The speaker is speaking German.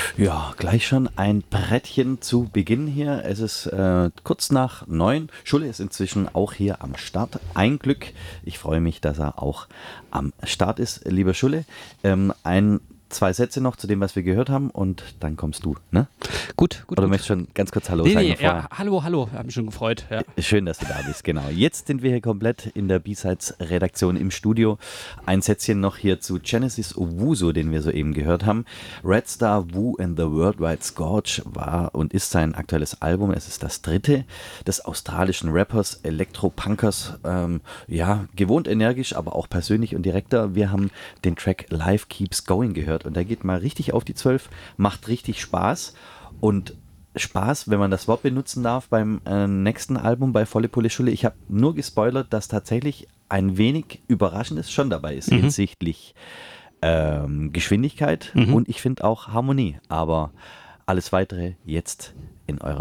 Ja, gleich schon ein Brettchen zu Beginn hier. Es ist kurz nach 9. Schulle ist inzwischen auch hier am Start. Ein Glück. Ich freue mich, dass er auch am Start ist, lieber Schulle. Zwei Sätze noch zu dem, was wir gehört haben und dann kommst du, ne? Gut. Oder möchtest du schon ganz kurz Hallo sagen? Ja, hallo, hab mich schon gefreut. Ja. Schön, dass du da bist, genau. Jetzt sind wir hier komplett in der B-Sides-Redaktion im Studio. Ein Sätzchen noch hier zu Genesis Owusu, den wir soeben gehört haben. Red Star Wu and the Worldwide Scourge war und ist sein aktuelles Album. Es ist das dritte des australischen Rappers, Elektro-Punkers. Gewohnt energisch, aber auch persönlich und direkter. Wir haben den Track Life Keeps Going gehört und der geht mal richtig auf die 12, macht richtig Spaß. Und Spaß, wenn man das Wort benutzen darf, beim nächsten Album bei Volle Pulle Schulle. Ich habe nur gespoilert, dass tatsächlich ein wenig Überraschendes schon dabei ist, hinsichtlich Geschwindigkeit und ich finde auch Harmonie. Aber alles Weitere jetzt in eurer